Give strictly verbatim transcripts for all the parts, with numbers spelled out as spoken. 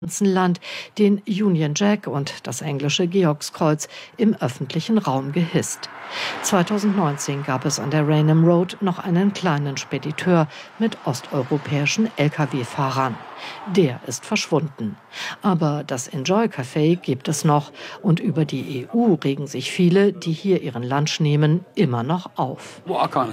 ganzen Land den Union Jack und das englische Georgskreuz im öffentlichen Raum gehisst. zweitausendneunzehn gab es an der Rainham Road noch einen kleinen Spediteur mit osteuropäischen L K W-Fahrern. Der ist verschwunden. Aber das Enjoy Café gibt es noch. Und über die E U regen sich viele, die hier ihren Lunch nehmen, immer noch auf.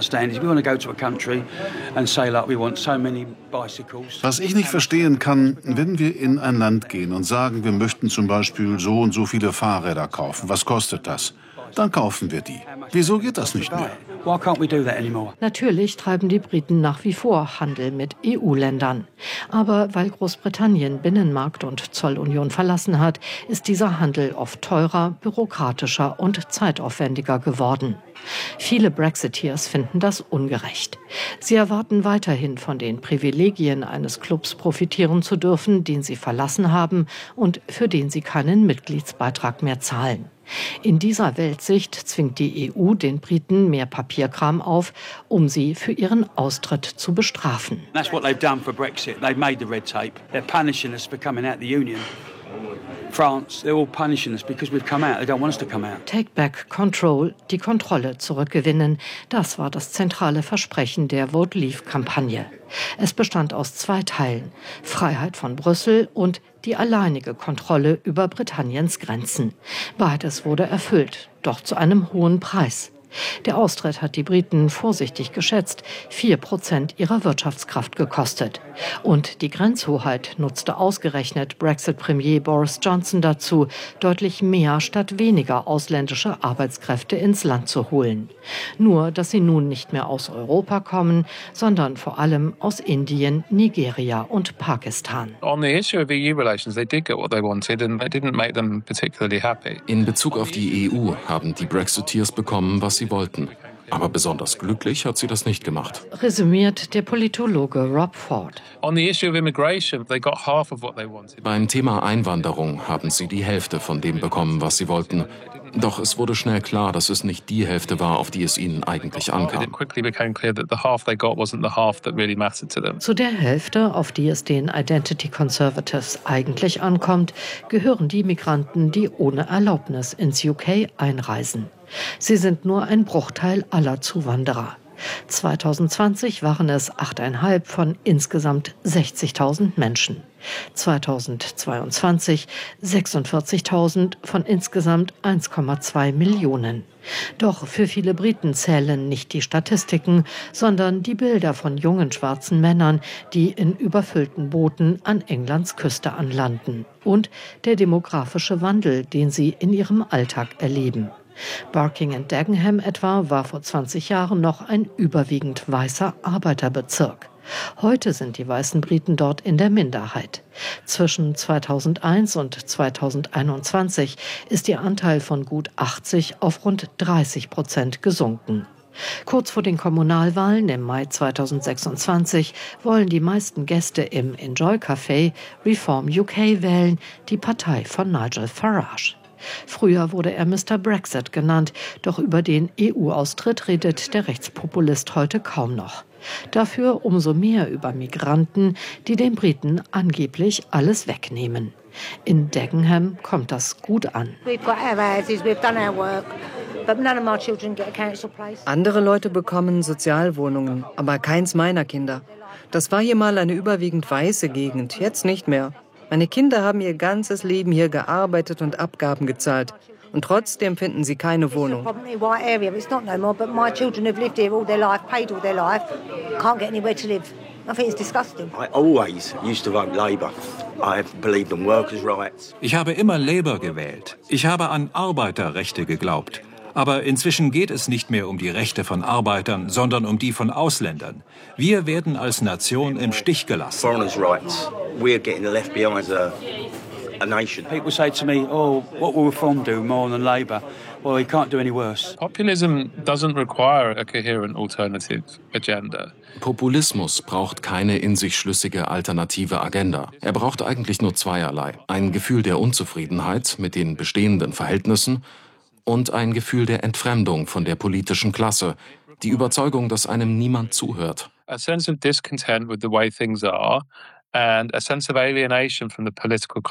Was ich nicht verstehen kann, wenn wir in ein Land gehen und sagen, wir möchten zum Beispiel so und so viele Fahrräder kaufen. Was kostet das? Dann kaufen wir die. Wieso geht das nicht mehr? Natürlich treiben die Briten nach wie vor Handel mit E U-Ländern. Aber weil Großbritannien Binnenmarkt und Zollunion verlassen hat, ist dieser Handel oft teurer, bürokratischer und zeitaufwendiger geworden. Viele Brexiteers finden das ungerecht. Sie erwarten weiterhin von den Privilegien eines Clubs profitieren zu dürfen, den sie verlassen haben und für den sie keinen Mitgliedsbeitrag mehr zahlen. In dieser Weltsicht zwingt die E U den Briten mehr Papierkram auf, um sie für ihren Austritt zu bestrafen. That's what they've done for Brexit. They've made the red tape. They're punishing us for coming out of the Union. France, they're all punishing us because we've come out. They don't want us to come out. Take back control, die Kontrolle zurückgewinnen. Das war das zentrale Versprechen der Vote Leave-Kampagne. Es bestand aus zwei Teilen: Freiheit von Brüssel und die alleinige Kontrolle über Britanniens Grenzen. Beides wurde erfüllt, doch zu einem hohen Preis. Der Austritt hat die Briten vorsichtig geschätzt vier Prozent ihrer Wirtschaftskraft gekostet. Und die Grenzhoheit nutzte ausgerechnet Brexit-Premier Boris Johnson dazu, deutlich mehr statt weniger ausländische Arbeitskräfte ins Land zu holen. Nur, dass sie nun nicht mehr aus Europa kommen, sondern vor allem aus Indien, Nigeria und Pakistan. In Bezug auf die E U haben die Brexiteers bekommen, was sie wollten. Aber besonders glücklich hat sie das nicht gemacht. Resümiert der Politologe Rob Ford. Beim Thema Einwanderung haben sie die Hälfte von dem bekommen, was sie wollten. Doch es wurde schnell klar, dass es nicht die Hälfte war, auf die es ihnen eigentlich ankam. Zu der Hälfte, auf die es den Identity Conservatives eigentlich ankommt, gehören die Migranten, die ohne Erlaubnis ins U K einreisen. Sie sind nur ein Bruchteil aller Zuwanderer. zweitausendzwanzig waren es acht Komma fünf von insgesamt sechzigtausend Menschen. zweitausendzweiundzwanzig sechsundvierzigtausend von insgesamt eins Komma zwei Millionen. Doch für viele Briten zählen nicht die Statistiken, sondern die Bilder von jungen schwarzen Männern, die in überfüllten Booten an Englands Küste anlanden. Und der demografische Wandel, den sie in ihrem Alltag erleben. Barking and Dagenham etwa war vor zwanzig Jahren noch ein überwiegend weißer Arbeiterbezirk. Heute sind die weißen Briten dort in der Minderheit. Zwischen zweitausendeins und zweitausendeinundzwanzig ist ihr Anteil von gut achtzig auf rund dreißig Prozent gesunken. Kurz vor den Kommunalwahlen im Mai zweitausendsechsundzwanzig wollen die meisten Gäste im Enjoy Café Reform U K wählen, die Partei von Nigel Farage. Früher wurde er Mister Brexit genannt, doch über den E U-Austritt redet der Rechtspopulist heute kaum noch. Dafür umso mehr über Migranten, die den Briten angeblich alles wegnehmen. In Dagenham kommt das gut an. Andere Leute bekommen Sozialwohnungen, aber keins meiner Kinder. Das war hier mal eine überwiegend weiße Gegend, jetzt nicht mehr. Meine Kinder haben ihr ganzes Leben hier gearbeitet und Abgaben gezahlt. Und trotzdem finden sie keine Wohnung. Ich habe immer Labour gewählt. Ich habe an Arbeiterrechte geglaubt. Aber inzwischen geht es nicht mehr um die Rechte von Arbeitern, sondern um die von Ausländern. Wir werden als Nation im Stich gelassen. People say to me, oh, what will Reform do more than Labour? Well, he can't do any worse. Populism doesn't require a coherent alternative agenda. Populismus braucht keine in sich schlüssige alternative Agenda. Er braucht eigentlich nur zweierlei. Ein Gefühl der Unzufriedenheit mit den bestehenden Verhältnissen und ein Gefühl der Entfremdung von der politischen Klasse, die Überzeugung, dass einem niemand zuhört. A sense of discontent with the way things are and a sense of alienation from the political